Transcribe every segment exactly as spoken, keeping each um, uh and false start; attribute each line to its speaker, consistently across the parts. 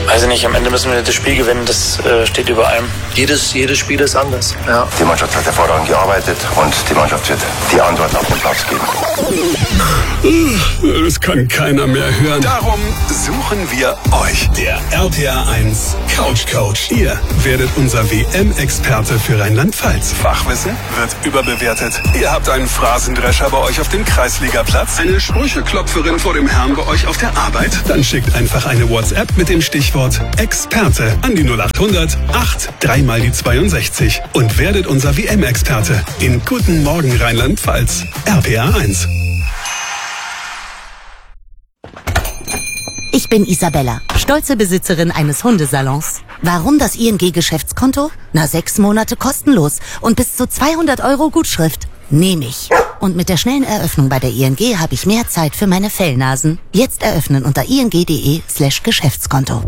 Speaker 1: Weiß ich nicht, am Ende müssen wir das Spiel gewinnen, das äh, steht über allem.
Speaker 2: Jedes, jedes Spiel ist anders. Ja.
Speaker 3: Die Mannschaft hat hervorragend gearbeitet und die Mannschaft wird die Antworten auf den Platz geben.
Speaker 4: Das kann keiner mehr hören.
Speaker 5: Darum suchen wir euch.
Speaker 4: Der R P R eins Couch Coach. Ihr werdet unser W M-Experte für Rheinland-Pfalz.
Speaker 5: Fachwissen wird überbewertet. Ihr habt einen Phrasendrescher bei euch auf dem Kreisligaplatz.
Speaker 4: Eine Sprücheklopferin vor dem Herrn bei euch auf der Arbeit. Dann schickt einfach eine WhatsApp mit dem Stichwort Experte an die null acht hundert acht drei mal die zweiundsechzig und werdet unser W M-Experte in Guten Morgen Rheinland-Pfalz. R P R eins.
Speaker 6: Ich bin Isabella, stolze Besitzerin eines Hundesalons. Warum das I N G-Geschäftskonto? Na, sechs Monate kostenlos und bis zu zweihundert Euro Gutschrift. Nehme ich. Und mit der schnellen Eröffnung bei der I N G habe ich mehr Zeit für meine Fellnasen. Jetzt eröffnen unter ing.de slash Geschäftskonto.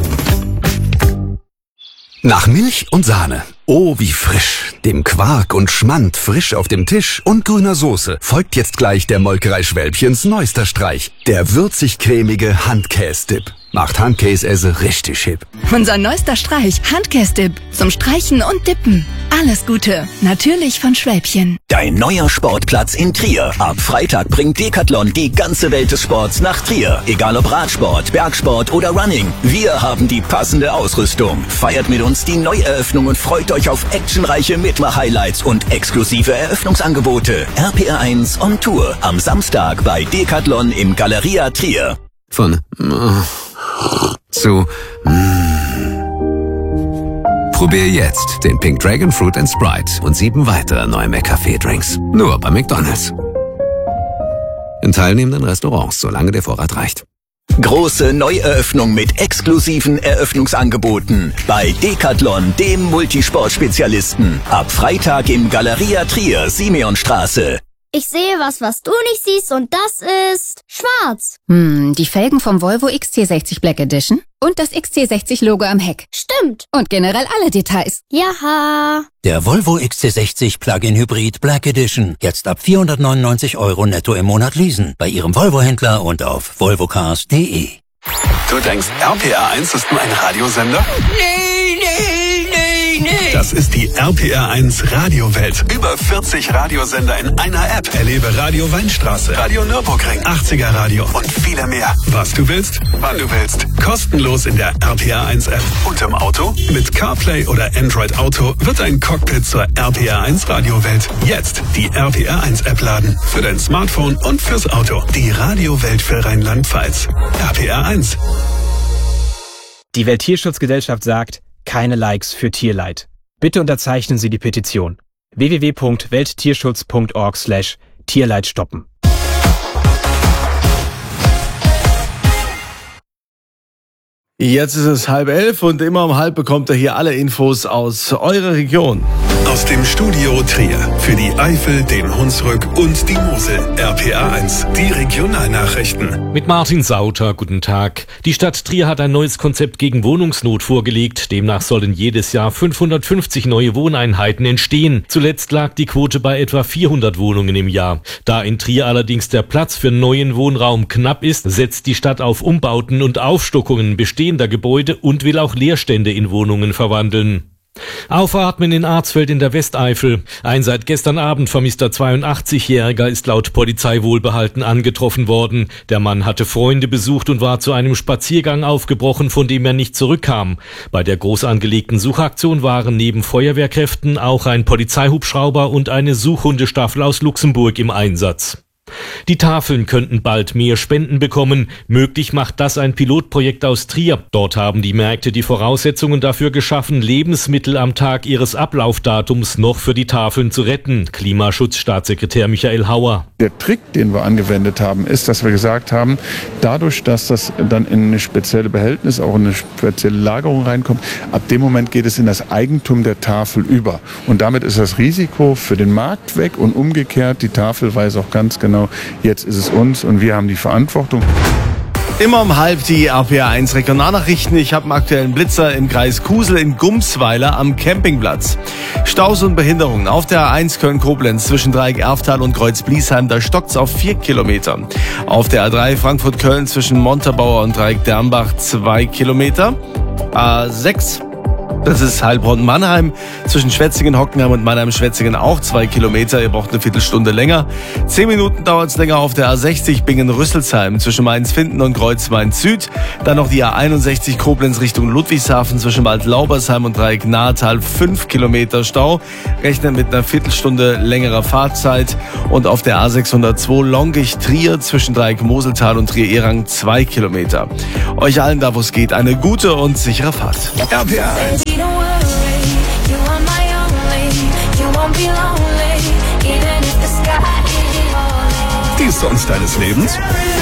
Speaker 7: Nach Milch und Sahne. Oh, wie frisch. Dem Quark und Schmand frisch auf dem Tisch und grüner Soße folgt jetzt gleich der Molkerei Schwälbchens neuester Streich. Der würzig-cremige Handkäse-Dip. Macht Handkäse richtig hip.
Speaker 8: Unser neuester Streich, Handkäse-Dip. Zum Streichen und Dippen. Alles Gute. Natürlich von Schwälbchen.
Speaker 9: Dein neuer Sportplatz in Trier. Ab Freitag bringt Decathlon die ganze Welt des Sports nach Trier. Egal ob Radsport, Bergsport oder Running. Wir haben die passende Ausrüstung. Feiert mit uns die Neueröffnung und freut euch auf actionreiche Mitmach-Highlights und exklusive Eröffnungsangebote. R P R eins on Tour. Am Samstag bei Decathlon im Galeria Trier.
Speaker 7: Von zu Probier jetzt den Pink Dragon Fruit and Sprite und sieben weitere neue McCafé-Drinks. Nur bei McDonald's. In teilnehmenden Restaurants, solange der Vorrat reicht.
Speaker 9: Große Neueröffnung mit exklusiven Eröffnungsangeboten bei Decathlon, dem Multisport-Spezialisten. Ab Freitag im Galeria Trier, Simeonstraße.
Speaker 10: Ich sehe was, was du nicht siehst, und das ist schwarz.
Speaker 11: Hm, die Felgen vom Volvo X C sechzig Black Edition und das X C sechzig Logo am Heck.
Speaker 10: Stimmt.
Speaker 11: Und generell alle Details.
Speaker 10: Jaha.
Speaker 12: Der Volvo X C sechzig Plug-in Hybrid Black Edition. Jetzt ab vierhundertneunundneunzig Euro netto im Monat leasen. Bei Ihrem Volvo-Händler und auf volvocars punkt de.
Speaker 5: Du denkst, R P R eins ist nur ein Radiosender?
Speaker 12: Nee, nee, nee, nee.
Speaker 4: Das ist die R P R eins Radiowelt.
Speaker 5: Über vierzig Radiosender in einer App.
Speaker 4: Erlebe Radio Weinstraße,
Speaker 5: Radio Nürburgring,
Speaker 4: achtziger Radio
Speaker 5: und viele mehr.
Speaker 4: Was du willst,
Speaker 5: wann du willst.
Speaker 4: Kostenlos in der R P R eins App.
Speaker 5: Und im Auto?
Speaker 4: Mit CarPlay oder Android Auto wird ein Cockpit zur R P R eins Radiowelt. Jetzt die R P R eins App laden. Für dein Smartphone und fürs Auto. Die Radiowelt für Rheinland-Pfalz. R P R eins.
Speaker 13: Die Welttierschutzgesellschaft sagt, keine Likes für Tierleid. Bitte unterzeichnen Sie die Petition. w w w punkt welttierschutz punkt org slash Tierleid stoppen.
Speaker 14: Jetzt ist es halb elf und immer um halb bekommt ihr hier alle Infos aus eurer Region.
Speaker 4: Aus dem Studio Trier für die Eifel, den Hunsrück und die Mosel. R P R eins, die Regionalnachrichten.
Speaker 15: Mit Martin Sauter, guten Tag. Die Stadt Trier hat ein neues Konzept gegen Wohnungsnot vorgelegt. Demnach sollen jedes Jahr fünfhundertfünfzig neue Wohneinheiten entstehen. Zuletzt lag die Quote bei etwa vierhundert Wohnungen im Jahr. Da in Trier allerdings der Platz für neuen Wohnraum knapp ist, setzt die Stadt auf Umbauten und Aufstockungen bestehender Gebäude und will auch Leerstände in Wohnungen verwandeln. Aufatmen in Arzfeld in der Westeifel. Ein seit gestern Abend vermisster zweiundachtzig-Jähriger ist laut Polizei wohlbehalten angetroffen worden. Der Mann hatte Freunde besucht und war zu einem Spaziergang aufgebrochen, von dem er nicht zurückkam. Bei der groß angelegten Suchaktion waren neben Feuerwehrkräften auch ein Polizeihubschrauber und eine Suchhundestaffel aus Luxemburg im Einsatz. Die Tafeln könnten bald mehr Spenden bekommen. Möglich macht das ein Pilotprojekt aus Trier. Dort haben die Märkte die Voraussetzungen dafür geschaffen, Lebensmittel am Tag ihres Ablaufdatums noch für die Tafeln zu retten. Klimaschutzstaatssekretär Michael Hauer.
Speaker 16: Der Trick, den wir angewendet haben, ist, dass wir gesagt haben, dadurch, dass das dann in eine spezielle Behältnis, auch in eine spezielle Lagerung reinkommt, ab dem Moment geht es in das Eigentum der Tafel über. Und damit ist das Risiko für den Markt weg und umgekehrt. Die Tafel weiß auch ganz genau, jetzt ist es uns und wir haben die Verantwortung.
Speaker 14: Immer um halb die R P R eins Regionalnachrichten. Ich habe einen aktuellen Blitzer im Kreis Kusel in Gumsweiler am Campingplatz. Staus und Behinderungen auf der A eins Köln-Koblenz zwischen Dreieck Erftal und Kreuz-Bliesheim. Da stockt's auf vier Kilometer. Auf der A drei Frankfurt-Köln zwischen Montabaur und Dreieck Dernbach zwei Kilometer. A sechs. Das ist Heilbronn-Mannheim, zwischen Schwetzingen-Hockenheim und Mannheim-Schwetzingen auch zwei Kilometer. Ihr braucht eine Viertelstunde länger. Zehn Minuten dauert es länger auf der A sechzig Bingen-Rüsselsheim zwischen Mainz-Finden und Kreuz-Mainz-Süd. Dann noch die A einundsechzig Koblenz Richtung Ludwigshafen zwischen Bad-Laubersheim und Dreieck Nahetal. Fünf Kilometer Stau. Rechnet mit einer Viertelstunde längerer Fahrzeit. Und auf der A sechshundertzwei Longich-Trier zwischen Dreieck Moseltal und Trier-Erang zwei Kilometer. Euch allen da, wo es geht, eine gute und sichere Fahrt.
Speaker 4: R P R eins. Die Songs deines Lebens?